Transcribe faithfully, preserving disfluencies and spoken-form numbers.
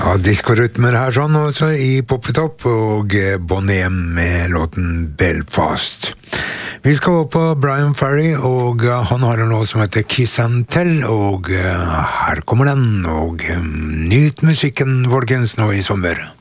Ja, diskorytmer her sånn, også i Poppetopp, og Bonnie M med låten Belfast. Vi skal opp på Brian Ferry, og han har en låt som heter Kiss and Tell, og her kommer den, og nyt musikken, folkens, nå i sommer.